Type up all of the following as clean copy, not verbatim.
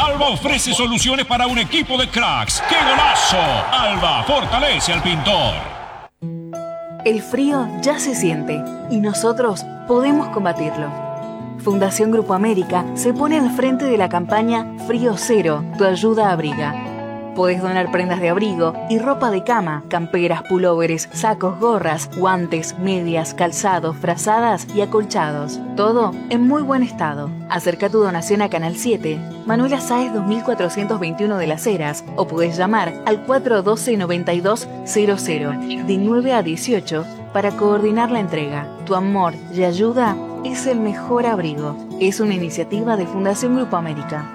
Alba ofrece soluciones para un equipo de cracks. ¡Qué golazo! Alba fortalece al pintor. El frío ya se siente y nosotros podemos combatirlo. Fundación Grupo América se pone al frente de la campaña Frío Cero, tu ayuda abriga. Podés donar prendas de abrigo y ropa de cama, camperas, pulóveres, sacos, gorras, guantes, medias, calzados, frazadas y acolchados. Todo en muy buen estado. Acerca tu donación a Canal 7, Manuela Sáez 2421 de Las Heras, o podés llamar al 412-9200 de 9 a 18 para coordinar la entrega. Tu amor y ayuda es el mejor abrigo. Es una iniciativa de Fundación Grupo América.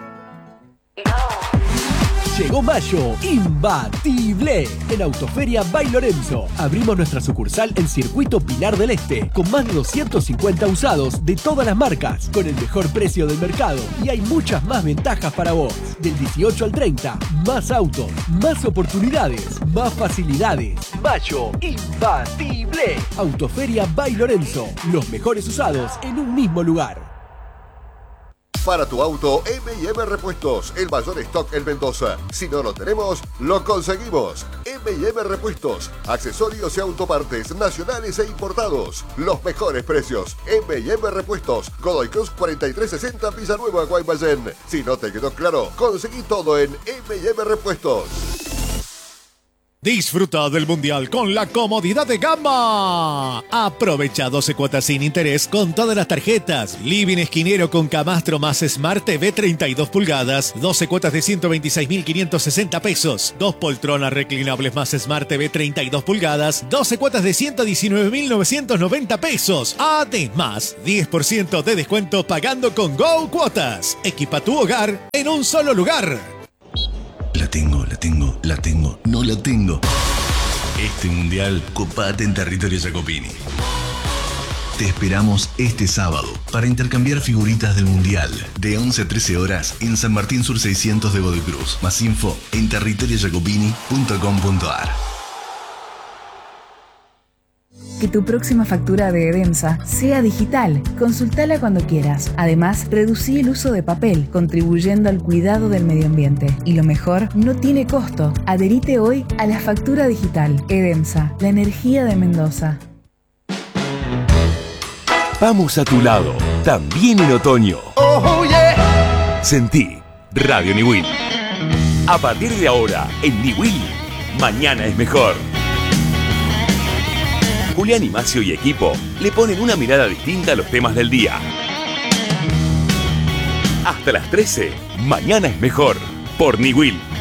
Llegó mayo imbatible en Autoferia by Lorenzo. Abrimos nuestra sucursal en Circuito Pilar del Este con más de 250 usados de todas las marcas con el mejor precio del mercado y hay muchas más ventajas para vos. Del 18 al 30, más autos, más oportunidades, más facilidades. Mayo imbatible. Autoferia by Lorenzo. Los mejores usados en un mismo lugar. Para tu auto, M&M Repuestos, el mayor stock en Mendoza. Si no lo tenemos, lo conseguimos. M&M Repuestos, accesorios y autopartes nacionales e importados. Los mejores precios. M&M Repuestos, Godoy Cruz 4360 Villanueva, Guaymallén. Si no te quedó claro, conseguí todo en M&M Repuestos. Disfruta del Mundial con la comodidad de Gama. Aprovecha 12 cuotas sin interés con todas las tarjetas. Living esquinero con camastro más Smart TV 32 pulgadas, 12 cuotas de 126.560 pesos. 2 poltronas reclinables más Smart TV 32 pulgadas, 12 cuotas de 119.990 pesos. Además, 10% de descuento pagando con Go Cuotas. Equipa tu hogar en un solo lugar. No la tengo. Este mundial, copate en territorio Jacopini. Te esperamos este sábado para intercambiar figuritas del mundial de 11 a 13 horas en San Martín Sur 600 de Godoy Cruz. Más info en territoriojacopini.com.ar. Que tu próxima factura de Edemsa sea digital. Consultala cuando quieras. Además, reducí el uso de papel, contribuyendo al cuidado del medio ambiente. Y lo mejor, no tiene costo. Adherite hoy a la factura digital. Edemsa, la energía de Mendoza. Vamos a tu lado, también en otoño. Oh, yeah. Sentí Radio Niwil. A partir de ahora, en Niwil, mañana es mejor. Julián Imacio y equipo le ponen una mirada distinta a los temas del día. Hasta las 13, mañana es mejor, por Niwil.